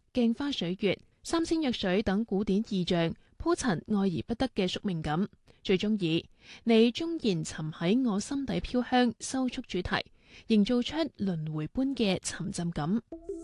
鏡花水月、三千藥水等古典意象，鋪陳愛而不得嘅宿命感。最終以你終然沉喺我心底飄香收束主題，營造出輪迴般嘅沉浸感。